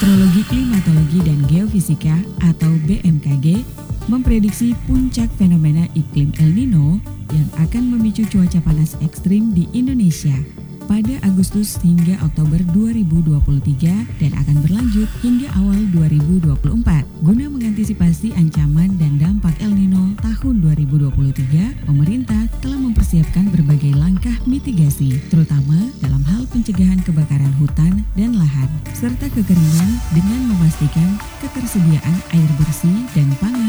Meteorologi, Klimatologi, dan Geofisika atau BMKG memprediksi puncak fenomena iklim El Nino yang akan memicu cuaca panas ekstrim di Indonesia pada Agustus hingga Oktober 2023 dan akan berlanjut hingga awal 2024. Guna mengantisipasi ancaman dan dampak El Nino tahun 2023, pemerintah telah mempersiapkan berbagai langkah mitigasi, terutama dalam hal pencegahan kebakaran hutan dan lahan, serta kekeringan dengan memastikan ketersediaan air bersih dan pangan